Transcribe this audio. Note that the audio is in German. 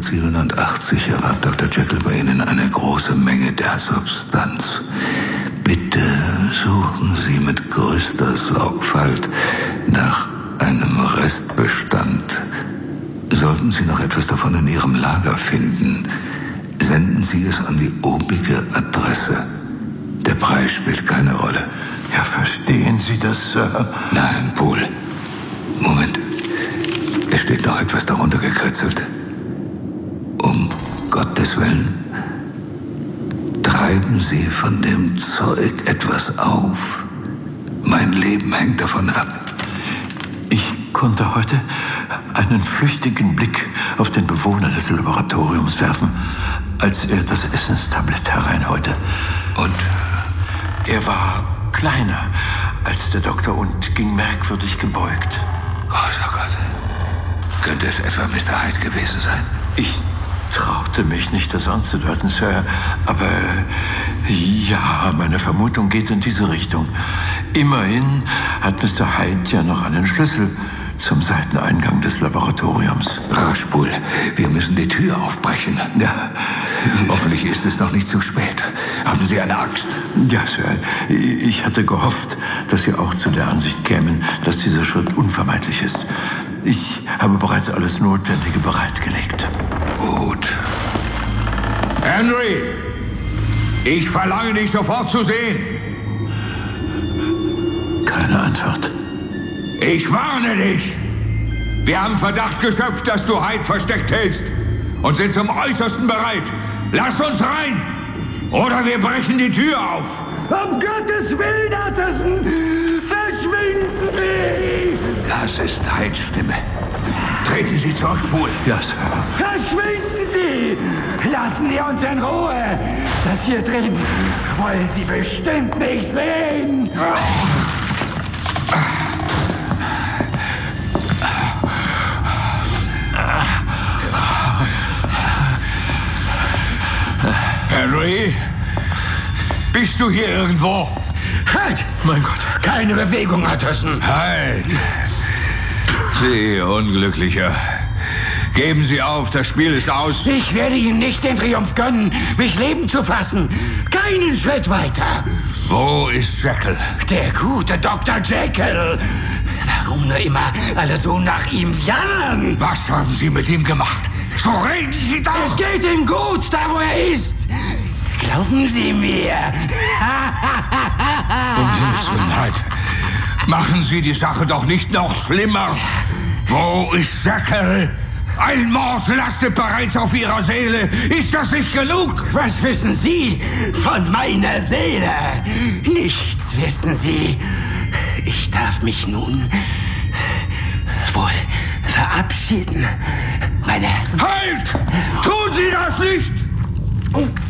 1987 erwarb Dr. Jekyll bei Ihnen eine große Menge der Substanz. Bitte suchen Sie mit größter Sorgfalt nach einem Restbestand. Sollten Sie noch etwas davon in Ihrem Lager finden, senden Sie es an die obige Adresse. Der Preis spielt keine Rolle. Ja, verstehen Sie das, Sir? Nein, Poole. Moment. Es steht noch etwas darunter gekritzelt. Um Gottes Willen. Treiben Sie von dem Zeug etwas auf. Mein Leben hängt davon ab. Ich konnte heute einen flüchtigen Blick auf den Bewohner des Laboratoriums werfen, als er das Essenstablett hereinholte. Und? Er war kleiner als der Doktor und ging merkwürdig gebeugt. Großer Gott. Könnte es etwa Mr. Hyde gewesen sein? Ich traute mich nicht, das anzudeuten, Sir. Aber ja, meine Vermutung geht in diese Richtung. Immerhin hat Mr. Hyde ja noch einen Schlüssel zum Seiteneingang des Laboratoriums. Rasch, Poole. Wir müssen die Tür aufbrechen. Ja. Hoffentlich ist es noch nicht zu spät. Haben Sie eine Axt? Ja, Sir. Ich hatte gehofft, dass Sie auch zu der Ansicht kämen, dass dieser Schritt unvermeidlich ist. Ich habe bereits alles Notwendige bereitgelegt. Gut. Henry! Ich verlange dich sofort zu sehen. Keine Antwort. Ich warne dich. Wir haben Verdacht geschöpft, dass du Hyde versteckt hältst und sind zum Äußersten bereit. Lass uns rein! Oder wir brechen die Tür auf! Um Gottes Willen, Utterson! Verschwinden Sie! Das ist Hydes Stimme. Treten Sie zurück, Poole. Ja, Sir. Verschwinden Sie! Lassen Sie uns in Ruhe! Das hier drin wollen Sie bestimmt nicht sehen! Henry? Bist du hier irgendwo? Halt! Mein Gott. Keine Bewegung, Utterson! Halt! Sie Unglücklicher. Geben Sie auf, das Spiel ist aus. Ich werde Ihnen nicht den Triumph gönnen, mich lebend zu fassen. Keinen Schritt weiter. Wo ist Jekyll? Der gute Dr. Jekyll. Warum nur immer alle so nach ihm jammern? Was haben Sie mit ihm gemacht? So reden Sie doch! Es geht ihm gut, da wo er ist. Glauben Sie mir. Um Himmels Willen, Hyde. Machen Sie die Sache doch nicht noch schlimmer. Wo ist Jekyll? Ein Mord lastet bereits auf Ihrer Seele. Ist das nicht genug? Was wissen Sie von meiner Seele? Nichts wissen Sie. Ich darf mich nun wohl verabschieden, meine Herren. Halt! Tun Sie das nicht!